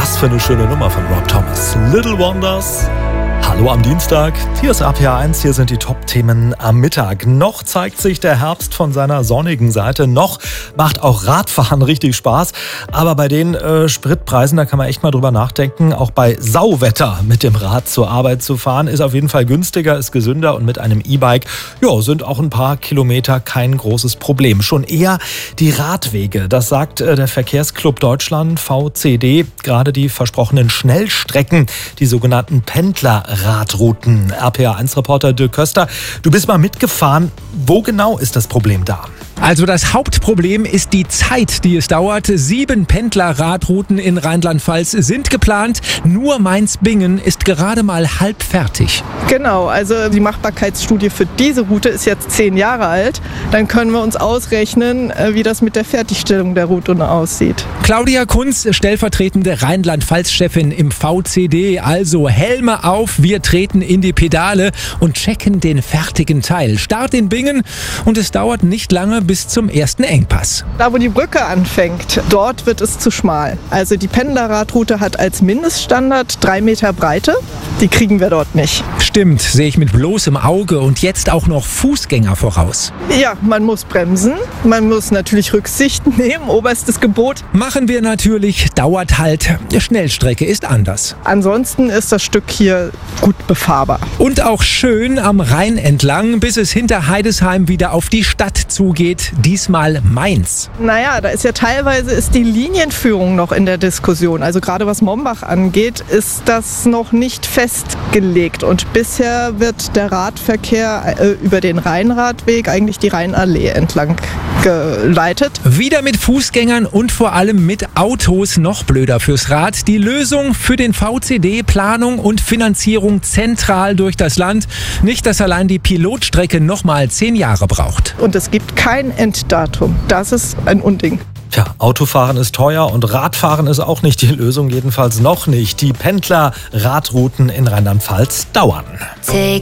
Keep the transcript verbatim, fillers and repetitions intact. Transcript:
Was für eine schöne Nummer von Rob Thomas. Little Wonders. Hallo am Dienstag, hier ist A P A eins, hier sind die Top-Themen am Mittag. Noch zeigt sich der Herbst von seiner sonnigen Seite, noch macht auch Radfahren richtig Spaß. Aber bei den äh, Spritpreisen, da kann man echt mal drüber nachdenken, auch bei Sauwetter mit dem Rad zur Arbeit zu fahren, ist auf jeden Fall günstiger, ist gesünder und mit einem E-Bike ja, sind auch ein paar Kilometer kein großes Problem. Schon eher die Radwege, das sagt äh, der Verkehrsclub Deutschland, V C D, gerade die versprochenen Schnellstrecken, die sogenannten Pendler Radrouten. R P A eins Reporter Dirk Köster, du bist mal mitgefahren. Wo genau ist das Problem da? Also das Hauptproblem ist die Zeit, die es dauert. Sieben Pendlerradrouten in Rheinland-Pfalz sind geplant. Nur Mainz-Bingen ist gerade mal halb fertig. Genau, also die Machbarkeitsstudie für diese Route ist jetzt zehn Jahre alt. Dann können wir uns ausrechnen, wie das mit der Fertigstellung der Route aussieht. Claudia Kunz, stellvertretende Rheinland-Pfalz-Chefin im V C D. Also Helme auf, wir treten in die Pedale und checken den fertigen Teil. Start in Bingen und es dauert nicht lange bis zum ersten Engpass. Da, wo die Brücke anfängt, dort wird es zu schmal. Also die Pendlerradroute hat als Mindeststandard drei Meter Breite. Die kriegen wir dort nicht. Stimmt, sehe ich mit bloßem Auge und jetzt auch noch Fußgänger voraus. Ja, man muss bremsen, man muss natürlich Rücksicht nehmen, oberstes Gebot. Machen wir natürlich, dauert halt. Die Schnellstrecke ist anders. Ansonsten ist das Stück hier gut befahrbar. Und auch schön am Rhein entlang, bis es hinter Heidesheim wieder auf die Stadt zugeht. Diesmal Mainz. Naja, da ist ja teilweise ist die Linienführung noch in der Diskussion. Also gerade was Mombach angeht, ist das noch nicht festgelegt. Und bisher wird der Radverkehr äh, über den Rheinradweg, eigentlich die Rheinallee entlang geleitet. Wieder mit Fußgängern und vor allem mit Autos, noch blöder fürs Rad. Die Lösung für den V C D, Planung und Finanzierung zentral durch das Land. Nicht, dass allein die Pilotstrecke nochmal zehn Jahre braucht. Und es gibt kein Enddatum. Das ist ein Unding. Tja, Autofahren ist teuer und Radfahren ist auch nicht die Lösung, jedenfalls noch nicht. Die Pendler-Radrouten in Rheinland-Pfalz dauern.